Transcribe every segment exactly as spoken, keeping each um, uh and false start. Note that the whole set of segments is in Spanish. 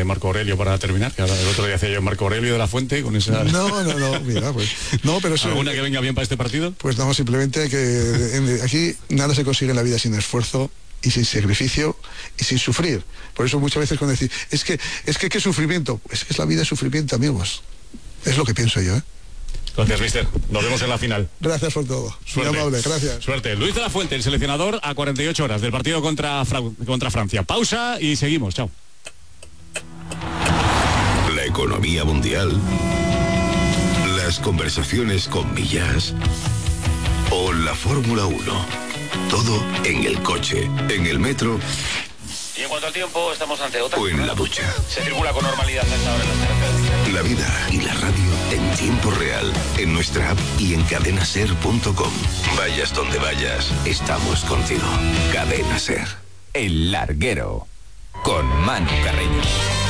de Marco Aurelio para terminar? Que ahora el otro día hacía yo Marco Aurelio de la Fuente con esa... No, no, no, mira, pues... No, pero eso, ¿Alguna que venga bien para este partido? Pues no, simplemente que aquí nada se consigue en la vida sin esfuerzo y sin sacrificio y sin sufrir. Por eso muchas veces cuando decís, es que, es que qué sufrimiento, es que es la vida es sufrimiento, amigos. Es lo que pienso yo, ¿eh? Gracias, mister. Nos vemos en la final. Gracias por todo. Suerte. Muy amable, gracias. Suerte. Luis de la Fuente, el seleccionador, a cuarenta y ocho horas del partido contra, Fra contra Francia. Pausa y seguimos. Chao. La economía mundial, las conversaciones con Millas o la Fórmula uno. Todo en el coche, en el metro. Y en cuanto al tiempo, estamos ante otra. O en la ducha. Se circula con normalidad a esta hora en las carreteras. La vida y la radio en tiempo real, en nuestra app y en cadena ser punto com. Vayas donde vayas, estamos contigo. Cadena Ser. El Larguero, con Manu Carreño.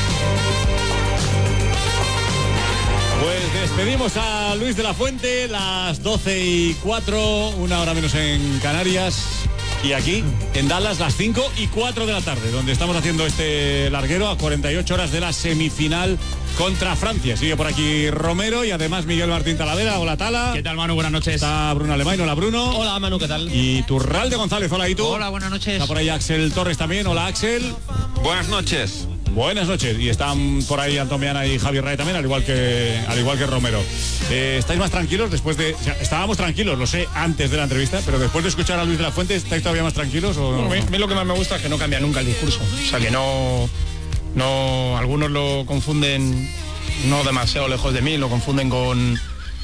Pues despedimos a Luis de la Fuente, las doce y cuatro, una hora menos en Canarias. Y aquí, en Dallas, las cinco y cuatro de la tarde, donde estamos haciendo este larguero a cuarenta y ocho horas de la semifinal contra Francia. Sigue por aquí Romero y además Miguel Martín Talavera. Hola, Tala. ¿Qué tal, Manu? Buenas noches. Está Bruno Alemán. Hola, Bruno. Hola, Manu, ¿qué tal? Y Turralde González. Hola, ¿y tú? Hola, buenas noches. Está por ahí Axel Torres también. Hola, Axel. Buenas noches. Buenas noches. Y están por ahí Antomiana y Javier Ray también, al igual que al igual que Romero. Eh, ¿Estáis más tranquilos después de...? O sea, estábamos tranquilos, lo sé, antes de la entrevista, pero después de escuchar a Luis de la Fuente, ¿estáis todavía más tranquilos? O no? A mí, a mí lo que más me gusta es que no cambia nunca el discurso. O sea, que no... no algunos lo confunden no demasiado lejos de mí, lo confunden con...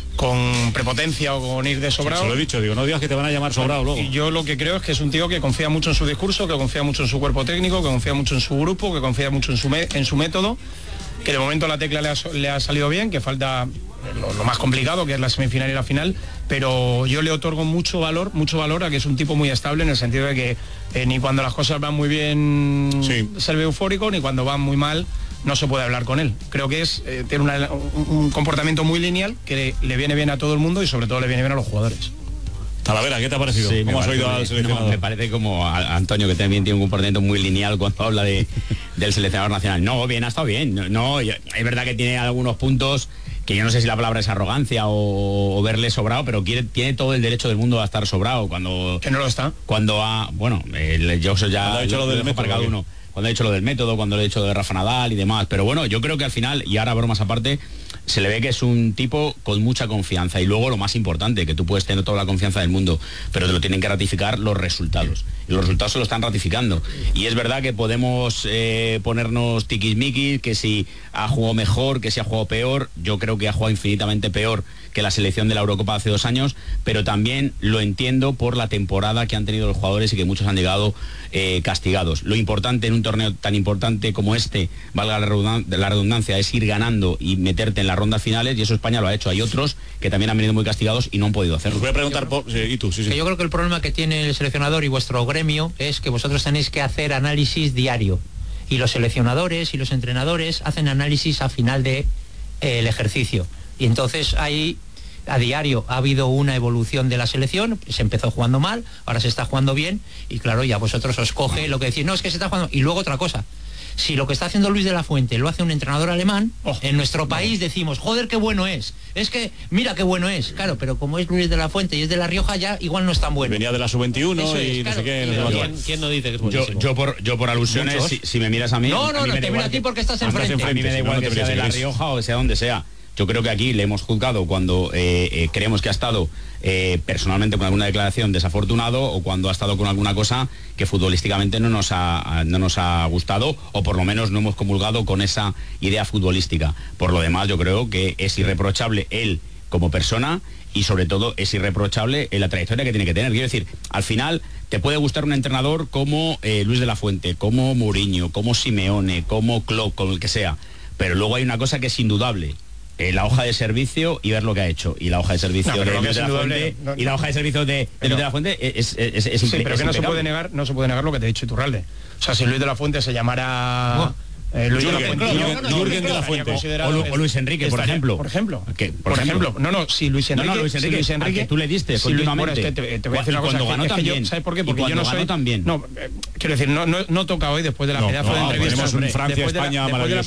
con prepotencia o con ir de sobrado. Se lo he dicho, digo, no digas que te van a llamar sobrado luego. Y yo lo que creo es que es un tío que confía mucho en su discurso, que confía mucho en su cuerpo técnico, que confía mucho en su grupo, que confía mucho en su, me en su método, que de momento la tecla le ha, le ha salido bien, que falta lo, lo más complicado, que es la semifinal y la final, pero yo le otorgo mucho valor, mucho valor a que es un tipo muy estable, en el sentido de que eh, ni cuando las cosas van muy bien sí. se ve eufórico, ni cuando van muy mal no se puede hablar con él. Creo que es eh, tiene una, un, un comportamiento muy lineal que le, le viene bien a todo el mundo y sobre todo le viene bien a los jugadores. Talavera, ¿qué te ha parecido? Sí, ¿Cómo has oído muy, al seleccionador? No, me parece como a Antonio, que también tiene un comportamiento muy lineal cuando habla de, del seleccionador nacional. No, bien, ha estado bien. No, no, es verdad que tiene algunos puntos que yo no sé si la palabra es arrogancia o, o verle sobrado, pero quiere, tiene todo el derecho del mundo a estar sobrado. Cuando que no lo está. Cuando ha... Bueno, el, yo eso ya... Ha hecho lo, lo del método para cada uno. Cuando he hecho lo del método, cuando le he hecho de Rafa Nadal y demás. Pero bueno, yo creo que al final, y ahora bromas aparte, se le ve que es un tipo con mucha confianza. Y luego lo más importante, que tú puedes tener toda la confianza del mundo, pero te lo tienen que ratificar los resultados. Y los resultados se lo están ratificando. Y es verdad que podemos eh, ponernos tiquismiquis, que si ha jugado mejor, que si ha jugado peor. Yo creo que ha jugado infinitamente peor que la selección de la Eurocopa hace dos años, pero también lo entiendo por la temporada que han tenido los jugadores y que muchos han llegado eh, castigados. Lo importante en un torneo tan importante como este, valga la redundancia, es ir ganando y meterte en las rondas finales, y eso España lo ha hecho. Hay otros que también han venido muy castigados y no han podido hacerlo. Os voy a preguntar por... Sí, y tú, sí, sí. Que yo creo que el problema que tiene el seleccionador y vuestro gremio es que vosotros tenéis que hacer análisis diario, y los seleccionadores y los entrenadores hacen análisis a final de eh, el ejercicio, y entonces hay a diario ha habido una evolución de la selección. Se empezó jugando mal, ahora se está jugando bien, y claro, ya vosotros os coge lo que decís, no, es que se está jugando. Y luego otra cosa, si lo que está haciendo Luis de la Fuente lo hace un entrenador alemán, oh, en nuestro país decimos, joder, qué bueno es, es que mira qué bueno es, claro, pero como es Luis de la Fuente y es de La Rioja, ya igual no es tan bueno. Venía de la sub veintiuno y es, no claro, sé qué. No ¿quién, ¿Quién no dice que es buenísimo? Yo, yo, por, yo por alusiones, si, si me miras a mí... No, no, a mí no, te miro a ti porque estás enfrente. A mí me da igual que sea de La Rioja o que sea donde sea. Yo creo que aquí le hemos juzgado cuando eh, eh, creemos que ha estado eh, personalmente con alguna declaración desafortunado, o cuando ha estado con alguna cosa que futbolísticamente no nos ha, no nos ha gustado, o por lo menos no hemos comulgado con esa idea futbolística. Por lo demás, yo creo que es irreprochable él como persona, y sobre todo es irreprochable en la trayectoria que tiene que tener. Quiero decir, al final te puede gustar un entrenador como eh, Luis de la Fuente, como Mourinho, como Simeone, como Klopp, como el que sea, pero luego hay una cosa que es indudable: Eh, la hoja de servicio y ver lo que ha hecho. Y la hoja de servicio no, de Luis de la Fuente no, no, y la hoja de servicio de, de Luis de la Fuente es, es, es, es sí, pero que no se puede negar, no se puede negar lo que te he dicho, Iturralde. O sea, si Luis de la Fuente se llamara oh. eh, Luis Jürgen, de la Fuente, Jürgen, no, no, Jürgen de la Fuente o, o, o Luis Enrique, por ejemplo. Por ejemplo. ¿Qué? Por, por ejemplo. ejemplo. No, no, si Luis Enrique, no, no, Luis Enrique, si Luis Enrique que tú le diste si continuamente. Luis, te, te voy a decir una cosa, cuando ganó es que también. Yo, ¿sabes por qué? Porque yo no soy también. No, eh, quiero decir, no no no toca hoy después de la no, pedazo no, de entrevista un Francia, España, de la,